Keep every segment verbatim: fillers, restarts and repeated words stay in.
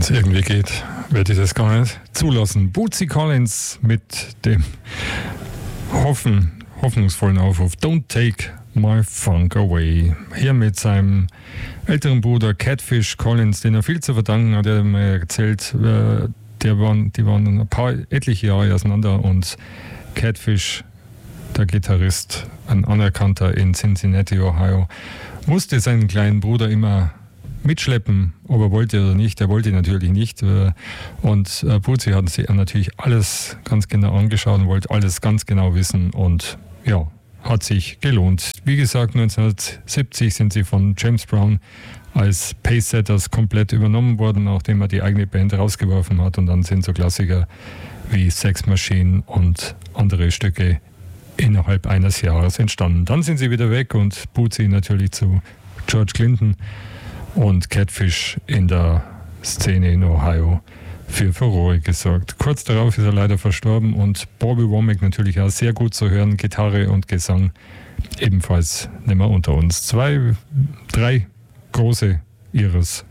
es irgendwie geht, werde ich das gar nicht zulassen. Bootsy Collins mit dem Hoffen, hoffnungsvollen Aufruf Don't Take My Funk Away. Hier mit seinem älteren Bruder Catfish Collins, den er viel zu verdanken hat. Er hat mir erzählt, der waren, die waren ein paar etliche Jahre auseinander und Catfish, der Gitarrist, ein anerkannter in Cincinnati, Ohio, musste seinen kleinen Bruder immer mitschleppen, ob er wollte oder nicht. Er wollte natürlich nicht. Und Bootsy hat sich natürlich alles ganz genau angeschaut und wollte alles ganz genau wissen. Und ja, hat sich gelohnt. Wie gesagt, neunzehnhundertsiebzig sind sie von James Brown als Pacesetters komplett übernommen worden, nachdem er die eigene Band rausgeworfen hat. Und dann sind so Klassiker wie Sex Machine und andere Stücke innerhalb eines Jahres entstanden. Dann sind sie wieder weg und Bootsy natürlich zu George Clinton und Catfish in der Szene in Ohio für Furore gesorgt. Kurz darauf ist er leider verstorben und Bobby Womack natürlich auch sehr gut zu hören, Gitarre und Gesang ebenfalls nicht mehr unter uns. Zwei, drei große ihres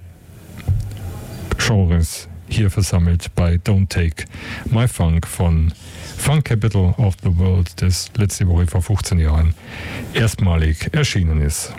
Genres hier versammelt bei Don't Take My Funk von Funk Capital of the World, das letzte Woche vor fünfzehn Jahren erstmalig erschienen ist.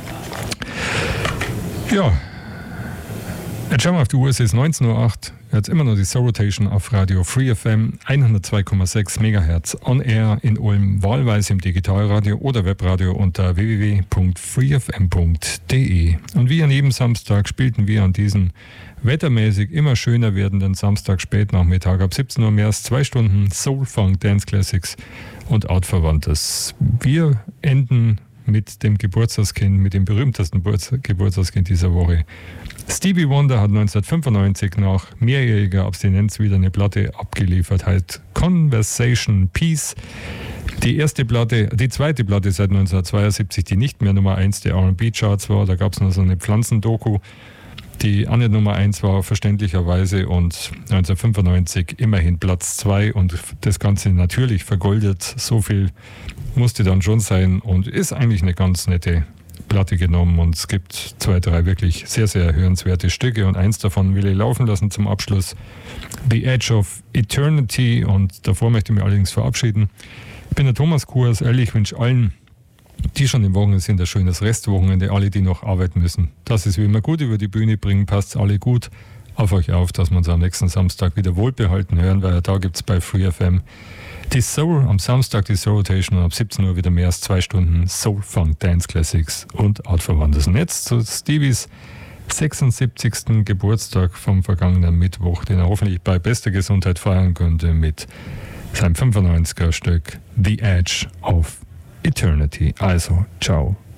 Ja, jetzt schauen wir auf die Uhr, es ist neunzehn Uhr acht. Jetzt immer noch die Soul Rotation auf Radio Free F M hundertzwei Komma sechs Megahertz on air in Ulm, wahlweise im Digitalradio oder Webradio unter w w w punkt free f m punkt d e. Und wie an jedem Samstag spielten wir an diesen wettermäßig immer schöner werdenden Samstag Spätnachmittag ab siebzehn Uhr mehr als zwei Stunden Soul, Funk, Dance Classics und Artverwandtes. Wir enden mit dem Geburtstagskind, mit dem berühmtesten Geburtstagskind dieser Woche. Stevie Wonder hat neunzehnhundertfünfundneunzig nach mehrjähriger Abstinenz wieder eine Platte abgeliefert, heißt Conversation Peace. Die erste Platte, die zweite Platte seit neunzehnhundertzweiundsiebzig, die nicht mehr Nummer eins der R und B-Charts war. Da gab es noch so eine Pflanzendoku, die auch nicht Nummer eins war, verständlicherweise, und neunzehnhundertfünfundneunzig immerhin Platz zwei und das Ganze natürlich vergoldet. So viel musste dann schon sein und ist eigentlich eine ganz nette Platte genommen und es gibt zwei, drei wirklich sehr, sehr hörenswerte Stücke und eins davon will ich laufen lassen zum Abschluss. The Edge of Eternity, und davor möchte ich mich allerdings verabschieden. Ich bin der Thomas Kurs, ehrlich, ich wünsche allen, die schon im Wochenende sind, ein schönes Restwochenende, alle, die noch arbeiten müssen. Das ist wie immer gut über die Bühne bringen, passt alle gut auf euch auf, dass wir uns am nächsten Samstag wieder wohlbehalten hören, weil da gibt es bei Free F M die Soul, am Samstag die Soul Rotation und ab siebzehn Uhr wieder mehr als zwei Stunden Soul, Funk, Dance Classics und Artverwandtes. Und jetzt zu Stevies sechsundsiebzigsten Geburtstag vom vergangenen Mittwoch, den er hoffentlich bei bester Gesundheit feiern könnte mit seinem fünfundneunziger Stück The Edge of Eternity. Also, ciao.